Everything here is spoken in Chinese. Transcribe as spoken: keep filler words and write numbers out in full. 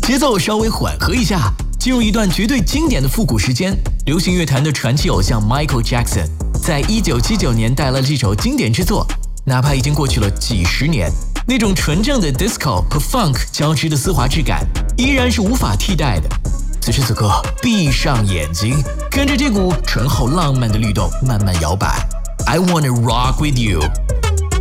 节奏稍微缓和一下，进入一段绝对经典的复古时间。流行乐坛的传奇偶像 Michael Jackson 在一九七九年带来了这首经典之作，哪怕已经过去了几十年，那种纯正的 disco 和 funk 交织的丝滑质感依然是无法替代的。此时此刻，闭上眼睛，跟着这股醇厚浪漫的律动慢慢摇摆。I wanna rock with you。